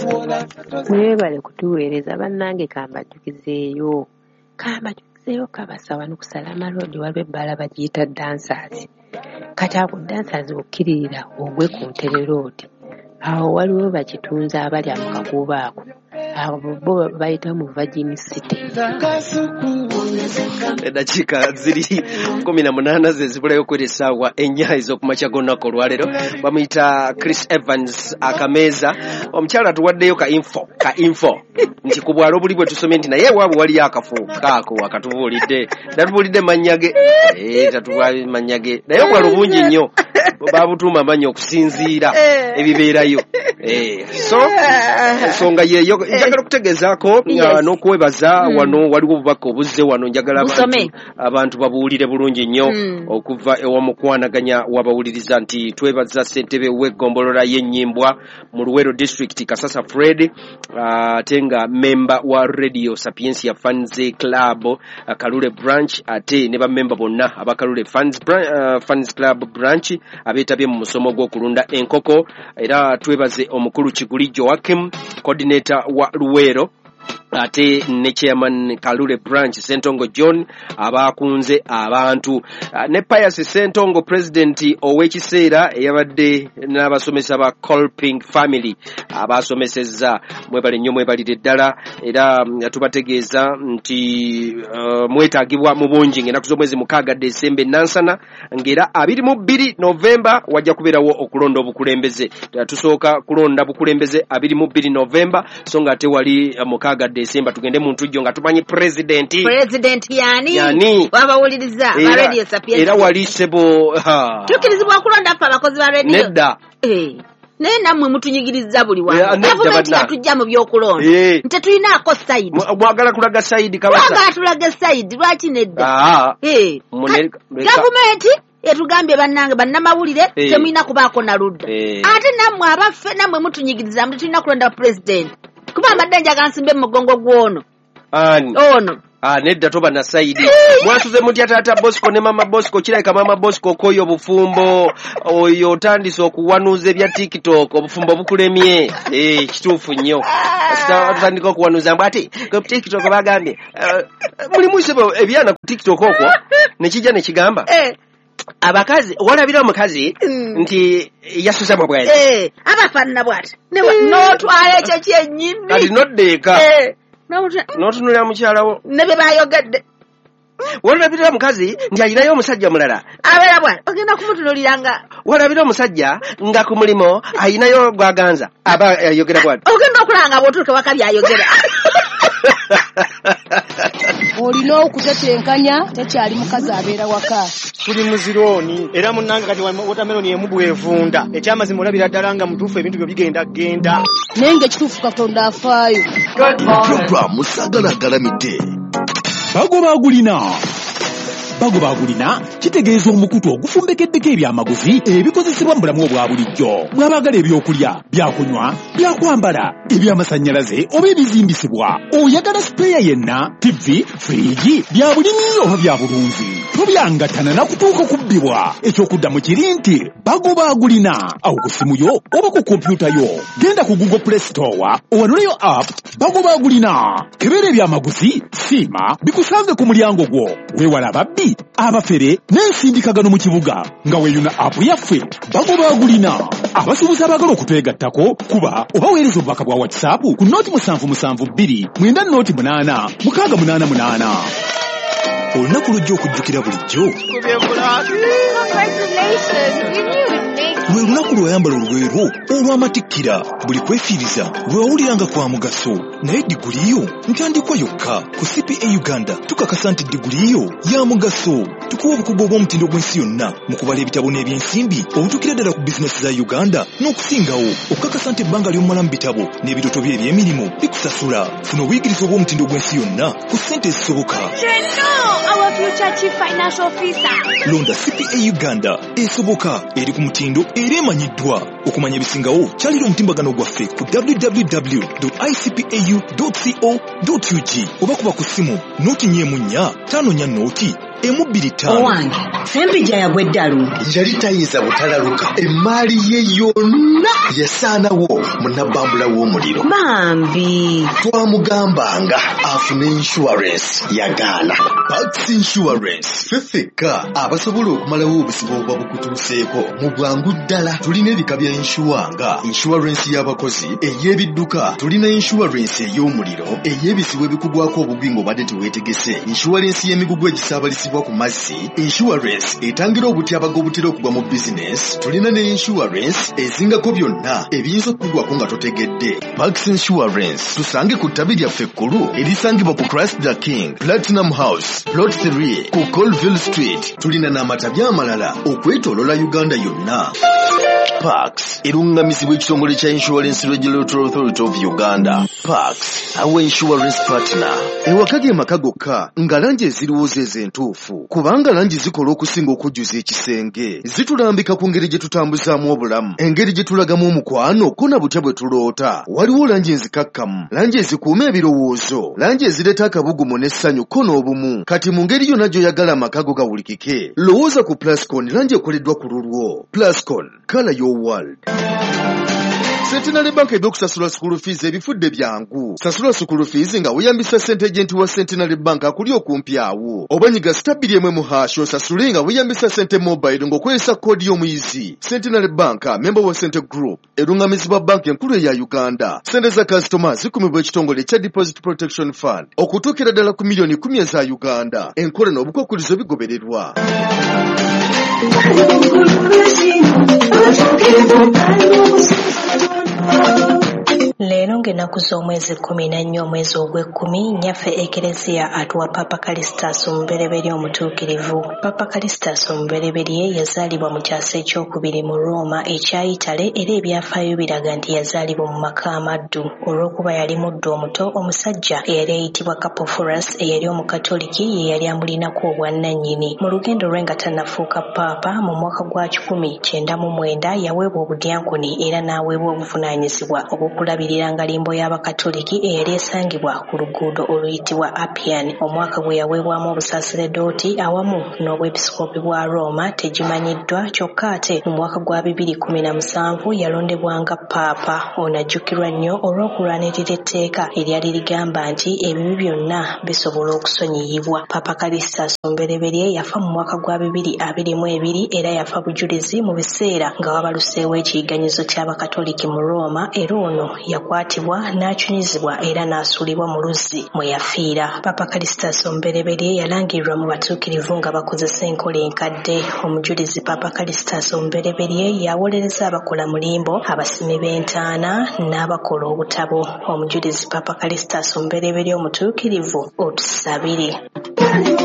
Mwebale kutuweereza bannange kambajjukizeeyo kabasaba n'okusalama road waliwo ebbala bagiyita dancers kati ako dancers okkiririra ogwe ku Ntebe road awo waliwo bakitunze abalya mu kakuubo ako bo bayita mu Virgin City. Eddakiika ziri 18 ze zibulayo kw'essaawa ennya ez'okumakya g'olunaku olwaleero. Bamuyita Chris Evans Akameeza, omukyala tuwaddeyo ka info nti ku bwalo buli bwe tusomye nti naye waabwe waliyo akafo kaako akatubuulidde natubuulidde mannya ge tatuwa mannya ge naye obwalo bungi nnyo babutuuma amannya okusinziira ebibeerayo so ensonga yeeyo njagala okutegeezaako n'okwebaza wano waliwo obubaka obuzze wano njagala abantu babuulire bulungi nnyo okuva ewamukwanaganya wabawuliriza nti twebaza ssentebe w'eggombolola y'Ennyimbwa mu Luweero District Kasasa Fred ate nga memba wa Radio Sapiensia Fans Club Kalule branch ate ne bamemba bonna aba Kalule Fans Club branch abeetabye mu musomo gw'okulunda enkoko era twebaze omukulu Kiguli Joakim coordinator wa Luweero ate ne chairman Kalule branch Sentongo John abakunze abantu ne Pius Sentongo president ow'ekiseera eyabadde n'abasomesa ba Colping family abasomesezza mwebale nnyo mwebalire ddala era tubategeeza nti mwetaagibwa mu bungi ng'ennaku z'omwezi 6 Desemba Nansana ng'era 22 Novemba wajja kubeerawo okulonda obukulembeze. Tusooka kulonda bukulembeze 22 Novemba so nga ate wali 6 Desemba tugende mu ntujjo nga tumanyi president yani wabawuliriza ba Radio Sapiensia era wali sebo tukirizibwa kulonda fa abakozi ba radio nedda naye nammwe mutunyigiriza buli wantu gavumenti yatujja mu byokulonda nte tulinaako side mwagala kulaga side kabasa mwagala tulaga side lwaki nedda gavumenti etugambye bannange bannamawulire temulina kubaako na ludda ate nammwe abaffe nammwe mutunyigiriza mbu tulina kulonda president kuba mbadde njaga nsimbe mu mugongo gw'ono ono nedda toba na saidi mwasuze mutya taata Bosco ne mama Bosco kirayika mama Bosco koyo obufumbo oyo otandise okuwanuuza ebya TikTok obufumbo bukulemye kituufu nnyo atandika okuwanuuza mbu ati ku TikTok bagambye mulimu sebo ebyana ku TikTok okwo nekijja nekigamba abakazi walabira omukazi nti yasuza mu bwazi abafaanana bwati n'otwala ekyo kyennyini kati noddeeka n'otunulira mukyala wo ne bye bayogedde walabira omukazi nti ayinayo omusajja mulala abeera bwati ogenda kumutunulira nga walabira omusajja nga ku mulimo ayinayo gwaganza aba ayogera bwati ogenda okulanga bw'otuuka waka byayogera olina okutetenkanya tekyali mukazi abeera waka tuli muzirooni era munnanga kati wotameroni emu bwevunda ekyamazima olabira ddala nga mutuufu ebintu byo bigenda naye ng'ekituufu Katonda afaayo programu sagalagalamidde bagulina kitegeeza omukutu ogufumbekeddeko ebyamaguzi ebikozesebwa mu bulamu obwa bulijjo mwabagala ebyokulya byakunywa byakwambala ebyamasannyalaze oba ebizimbisibwa oyagala sipeeya yenna TV firiji bya bulimi oba bya bulunzi tobyangatana nakutuuka kubbibwa ekyokuddamu kiri nti bagulina awo ku simu yo oba ku kompyuta yo genda ku Google Play Store owanuleyo app bagulina kebeera ebyamaguzi siima bikusange ku mulyango gwo weewala ababbi abafere n'ensindikagano mu kibuga nga weeyuna apu yaffe bagulina abasuubuzi abagala okutwegattako kuba oba weereza obubaka bwa WhatsApp ku nooti 772 9 8 olunaku lujja okujjukira bulijjo lwe lunaku lw'oyambala olweru olw'amatikkira buli kwefiiriza lwe wawuliranga kwa mugaso naye digguliyo ntandikwa yokka ku CPA Uganda tukakasa nti digguliyo ya mugaso tukuwa obukugu obw'omutindo gw'ensi yonna mu kubala ebitabo n'ebyensimbi obutuukira ddala ku bizinesi za Uganda n'okusingawo okukakasa nti ebbanga ly'omumala mu bitabo n'ebitoto bye eby'emirimu bikusasula funa obuyigiriza obw'omutindo gw'ensi yonna ku ssente ezisoboka our future chief financial officer. Londa CPA Uganda esoboka eri ku mutindo era emanyiddwa okumanya ebisingawo kyalira omutimbagano gwaffe ku www.icpau.co.ug oba kuba ku ssimu nooti 1 54 nooti 225 owange Sempija yagwedde alumu yali tayinza butalaluka emmaali ye yonna yasaanawo munnabambula w'omuliro bambi twamugambanga afune insurance yagaana Pax Insurance fefeka abasobola okumalawo obusibo obwa bukutuuseeko mu bwangu ddala tulina ebika bya insuwanga insurance y'abakozi ey'ebidduka tulina insurance ey'omuliro ey'ebisibo ebikugwako obugwi ng'obadde teweetegese insurance y'emigugu egisaabalisibwa ku mazzi insurance etangira obutyabaga obutera okugwa mu bizinesi tulina ne insurance ezingako byonna ebiyinza okugwako nga totegedde Pax Insurance tusange ku ttabi lyaffe ekkulu erisangibwa ku Christ the King Platinum House Plot 3 ku Colville Street tulina n'amatabi amalala okwetoolola Uganda yonna. Pax erungamizibwa ekitongole kya Insurance Regulatory Authority of Uganda. Pax our insurance partner. Ewaka ge maka gokka nga langi eziriwo z'entuufu kubanga langi zikola okusinga okujjuza ekisenge zitulambika ku ngeri gye tutambuzaamu obulamu engeri gye tulagamu omukwano ko na butya bwe tuloota waliwo langi enzikakkamu langi ezikuuma ebirowoozo langi ezireeta akabugumu n'essanyu ko n'obumu kati mu ngeri yonna gy'oyagala amaka go gawulikike lowooza ku Plascon langi ekoleddwa ku lulwo Plascon color your world. Centenary Bank ebyokusasula school fees ebifudde byangu. Sasula school fees nga weyambisa ssente agent wa Centenary Bank akuli okumpi awo. Obanyiga stabili emwe mu hasho sasule nga weyambisa ssente mobile ng'okozesa koodi y'omuyizi. Centenary Bank member wa Center Group erungamizibwa bank enkulu eya Uganda. Ssente za customers zikumibwa ekitongole kya Deposit Protection Fund okutuukira ddala ku milioni 10 eza Uganda. Enkola n'obukwakkulizo bigobererwa. Leero ng'ennaku z'omwezi 14 omwezi ogw'ekkumi nyaffe Ekereziya atuwa Papa Callistus omubereberye omutuukirivu. Papa Callistus omubereberye yazaalibwa mu kyasa ekyokubiri mu Roma ekya Itale era ebyafaayo biraga nti yazaalibwa mu maka amaddu olw'okuba yali muddu omuto omusajja eyali ayitibwa Capoforus eyali omukatoliki ye yali amulinako obwannannyini. Mu lugendo lwe nga tannafuuka paapa mu mwaka gwa 1999 yaweebwa obudyankoni era n'aweebwa obuvunaanyizibwa obw'okulabirira ngalimbo y'abakatoliki eyali esangibwa ku luguudo oluyitibwa Appian. Omwaka gwe yaweebwamu obusaseredooti awamu n'obwepisikoopi bwa Roma tegimanyiddwa kyokka ate mu mwaka gwa 2017 yalondebwanga paapa. Ono ajjukirwa nnyo olw'okulwanirira etteeka eryali ligamba nti ebibi byonna bisobola okusonyiyibwa. Papa Callistus omubereberye yafa mu mwaka gwa 2022 era yafa bujulizi mu biseera nga wabaluseewo ekiyiganyizo ky'abakatoliki mu Roma era ono yakwatibwa n'akyunyizibwa era n'asuulibwa mu luzzi mwe yafiira. Papa Callistus omubereberye yalangirirwa mu batuukirivu nga bakozesa enkola enkadde. Omujulizi Papa Callistus omubereberye yawolereza abakola mulimbo, abasimi b'entaana n'abakola obutabo. Omujulizi Papa Callistus omubereberye omutuukirivu otusabire.